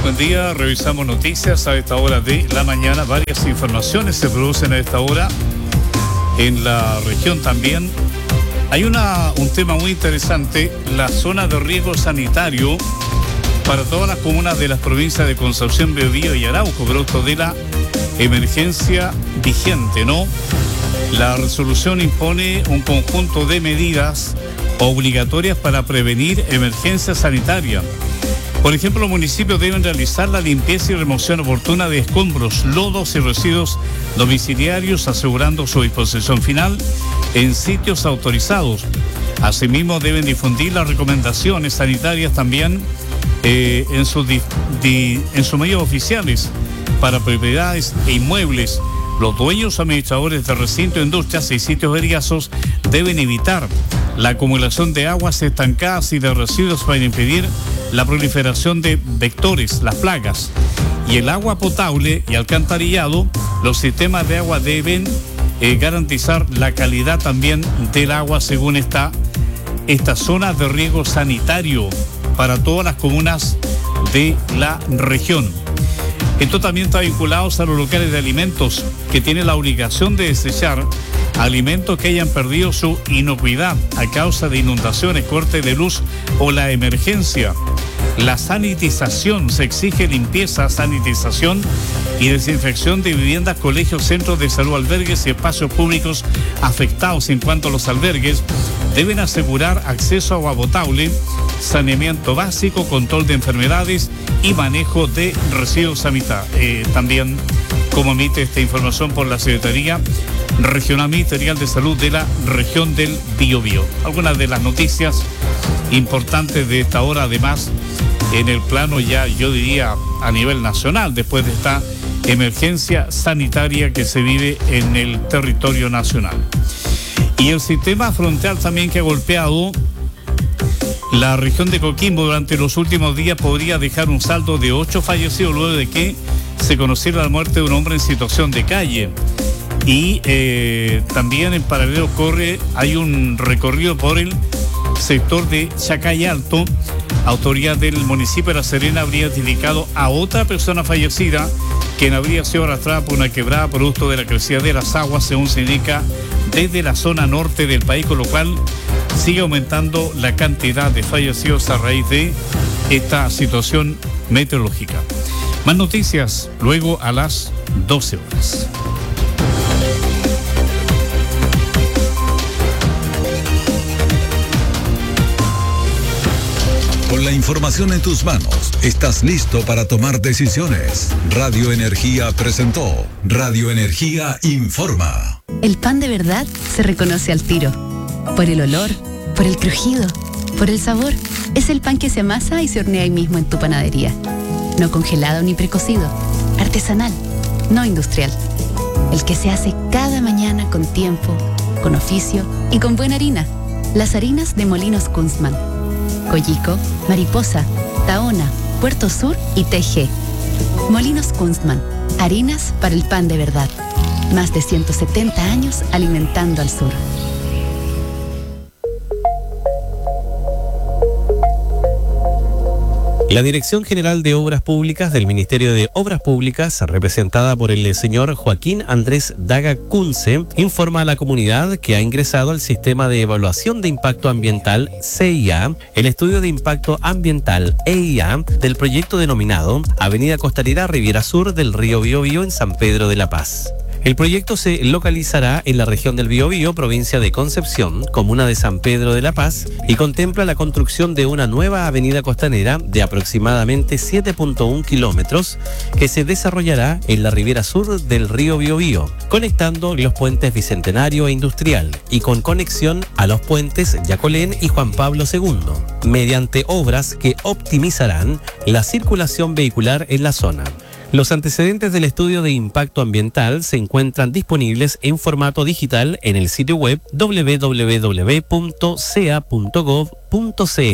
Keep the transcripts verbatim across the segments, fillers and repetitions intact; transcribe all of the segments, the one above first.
Buen día, revisamos noticias a esta hora de la mañana. Varias informaciones se producen a esta hora en la región también. Hay una, un tema muy interesante, la zona de riesgo sanitario para todas las comunas de las provincias de Concepción, Biobío y Arauco, producto de la emergencia vigente, ¿no? La resolución impone un conjunto de medidas obligatorias para prevenir emergencia sanitaria. Por ejemplo, los municipios deben realizar la limpieza y remoción oportuna de escombros, lodos y residuos domiciliarios, asegurando su disposición final en sitios autorizados. Asimismo, deben difundir las recomendaciones sanitarias también eh, en, sus di, di, en sus medios oficiales para propiedades e inmuebles. Los dueños administradores de recintos, industrias y sitios vergazos deben evitar la acumulación de aguas estancadas y de residuos para impedir la proliferación de vectores, las plagas. Y el agua potable y alcantarillado, los sistemas de agua deben eh, garantizar la calidad también del agua según esta, esta zona de riesgo sanitario para todas las comunas de la región. Esto también está vinculado a los locales de alimentos que tienen la obligación de desechar alimentos que hayan perdido su inocuidad a causa de inundaciones, corte de luz o la emergencia. La sanitización, se exige limpieza, sanitización y desinfección de viviendas, colegios, centros de salud, albergues y espacios públicos afectados. En cuanto a los albergues, deben asegurar acceso a agua potable, saneamiento básico, control de enfermedades y manejo de residuos sanitarios. Eh, también, como emite esta información por la Secretaría Regional Ministerial de Salud de la región del Biobío. Algunas de las noticias importantes de esta hora, además, en el plano ya, yo diría, a nivel nacional, después de esta emergencia sanitaria que se vive en el territorio nacional. Y el sistema frontal también que ha golpeado la región de Coquimbo durante los últimos días podría dejar un saldo de ocho fallecidos luego de que se conociera la muerte de un hombre en situación de calle. Y eh, también en paralelo corre, hay un recorrido por el sector de Chacay Alto. Autoridad del municipio de La Serena habría identificado a otra persona fallecida quien habría sido arrastrada por una quebrada producto de la crecida de las aguas, según se indica desde la zona norte del país, con lo cual sigue aumentando la cantidad de fallecidos a raíz de esta situación meteorológica. Más noticias luego a las doce horas. Con la información en tus manos, estás listo para tomar decisiones. Radio Energía presentó Radio Energía Informa. El pan de verdad se reconoce al tiro. Por el olor, por el crujido, por el sabor. Es el pan que se amasa y se hornea ahí mismo en tu panadería. No congelado ni precocido. Artesanal, no industrial. El que se hace cada mañana con tiempo, con oficio y con buena harina. Las harinas de Molinos Kunstmann. Coyico, Mariposa, Tahona, Puerto Sur y T G. Molinos Kunstmann, harinas para el pan de verdad. Más de ciento setenta años alimentando al sur. La Dirección General de Obras Públicas del Ministerio de Obras Públicas, representada por el señor Joaquín Andrés Daga Kunze, informa a la comunidad que ha ingresado al Sistema de Evaluación de Impacto Ambiental C I A el estudio de impacto ambiental E I A del proyecto denominado Avenida Costanera Riviera Sur del Río Biobío en San Pedro de la Paz. El proyecto se localizará en la región del Biobío, provincia de Concepción, comuna de San Pedro de la Paz, y contempla la construcción de una nueva avenida costanera de aproximadamente siete punto uno kilómetros que se desarrollará en la ribera sur del río Biobío, conectando los puentes Bicentenario e Industrial y con conexión a los puentes Yacolén y Juan Pablo segundo, mediante obras que optimizarán la circulación vehicular en la zona. Los antecedentes del estudio de impacto ambiental se encuentran disponibles en formato digital en el sitio web doble u doble u doble u punto c e a punto gov punto c l.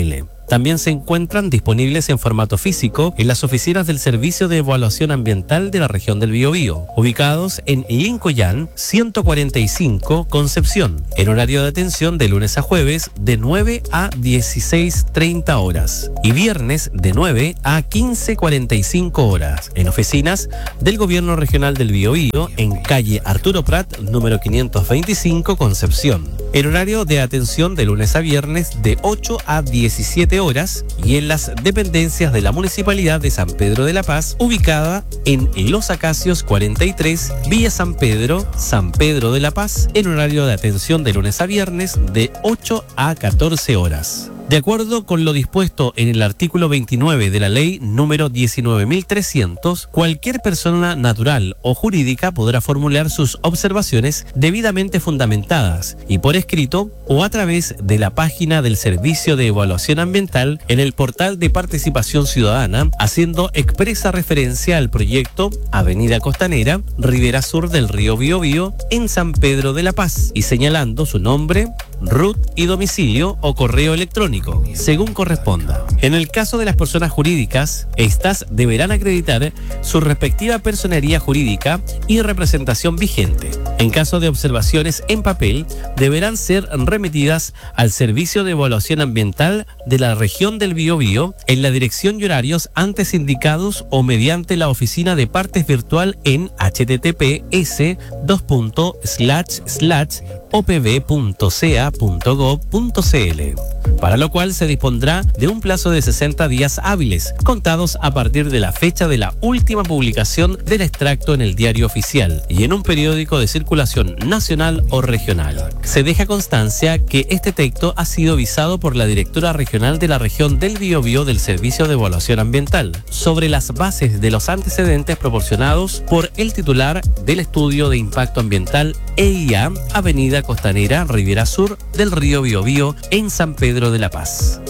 También se encuentran disponibles en formato físico en las oficinas del Servicio de Evaluación Ambiental de la región del Biobío, ubicados en Lincoyán ciento cuarenta y cinco, Concepción, en horario de atención de lunes a jueves de nueve a dieciséis treinta horas y viernes de nueve a quince cuarenta y cinco horas, en oficinas del Gobierno Regional del Biobío en calle Arturo Prat, número quinientos veinticinco, Concepción, en horario de atención de lunes a viernes de ocho a diecisiete horas y en las dependencias de la Municipalidad de San Pedro de la Paz, ubicada en Los Acacios cuarenta y tres, Villa San Pedro, San Pedro de la Paz, en horario de atención de lunes a viernes de ocho a catorce horas. De acuerdo con lo dispuesto en el artículo veintinueve de la ley número diecinueve mil trescientos, cualquier persona natural o jurídica podrá formular sus observaciones debidamente fundamentadas y por escrito o a través de la página del Servicio de Evaluación Ambiental en el portal de participación ciudadana, haciendo expresa referencia al proyecto Avenida Costanera, Ribera Sur del río Biobío, en San Pedro de la Paz, y señalando su nombre, R U T y domicilio o correo electrónico, según corresponda. En el caso de las personas jurídicas, estas deberán acreditar su respectiva personería jurídica y representación vigente. En caso de observaciones en papel, deberán ser remitidas al Servicio de Evaluación Ambiental de la región del Biobío en la dirección y horarios antes indicados o mediante la oficina de partes virtual en h t t p s dos punto slash slash o p b punto c a punto gov punto c l, para lo cual se dispondrá de un plazo de sesenta días hábiles, contados a partir de la fecha de la última publicación del extracto en el Diario Oficial y en un periódico de circulación nacional o regional. Se deja constancia que este texto ha sido visado por la directora regional de la región del Biobío del Servicio de Evaluación Ambiental, sobre las bases de los antecedentes proporcionados por el titular del estudio de impacto ambiental E I A, Avenida Costanera, Ribera Sur del río Biobío, en San Pedro de la Paz.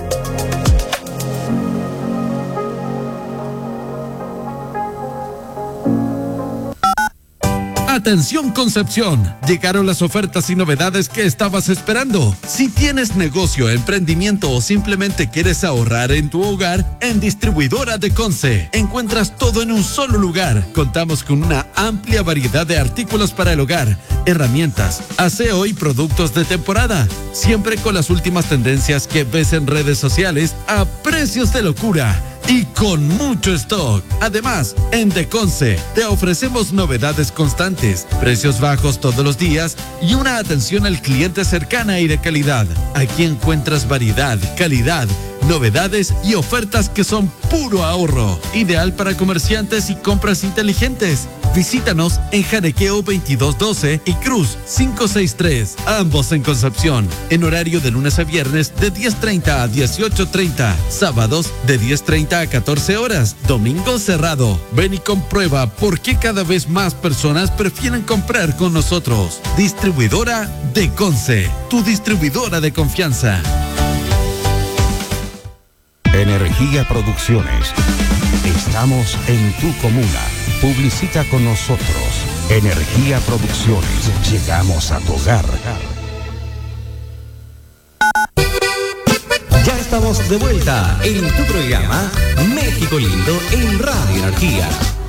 Atención Concepción, llegaron las ofertas y novedades que estabas esperando. Si tienes negocio, emprendimiento o simplemente quieres ahorrar en tu hogar, en Distribuidora de Conce encuentras todo en un solo lugar. Contamos con una amplia variedad de artículos para el hogar, herramientas, aseo y productos de temporada, siempre con las últimas tendencias que ves en redes sociales a precios de locura y con mucho stock. Además, en Deconce te ofrecemos novedades constantes, precios bajos todos los días y una atención al cliente cercana y de calidad. Aquí encuentras variedad, calidad, novedades y ofertas que son puro ahorro, ideal para comerciantes y compras inteligentes. Visítanos en Janequeo veintidós doce y Cruz quinientos sesenta y tres, ambos en Concepción, en horario de lunes a viernes de diez treinta a dieciocho treinta, sábados de diez treinta a catorce horas, domingo cerrado. Ven y comprueba por qué cada vez más personas prefieren comprar con nosotros. Distribuidora de Conce, tu distribuidora de confianza. Energía Producciones. Estamos en tu comuna. Publicita con nosotros. Energía Producciones. Llegamos a tu hogar. Ya estamos de vuelta en tu programa México Lindo en Radio Energía.